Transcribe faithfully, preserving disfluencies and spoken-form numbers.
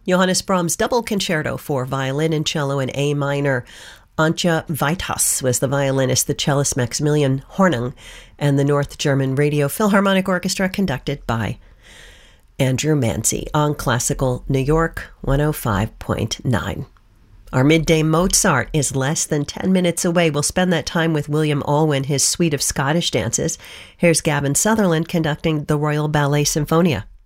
Johannes Brahms' Double Concerto for violin and cello in A minor. Antje Weithas was the violinist, the cellist Maximilian Hornung, and the North German Radio Philharmonic Orchestra conducted by Andrew Manzi on Classical New York one oh five point nine. Our midday Mozart is less than ten minutes away. We'll spend that time with William Alwyn, his suite of Scottish dances. Here's Gavin Sutherland conducting the Royal Ballet Symphonia.